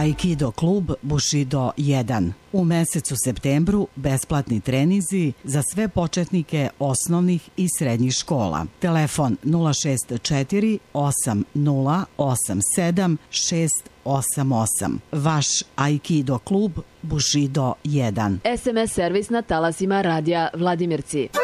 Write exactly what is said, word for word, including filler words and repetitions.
Aikido klub Bushido jedan. U mesecu septembru besplatni trenizi za sve početnike osnovnih i srednjih škola. Telefon nula šest četiri osam nula osam sedam šest osam osam. Vaš Aikido klub Bushido jedan. es em es servis na talasima radija Vladimirci.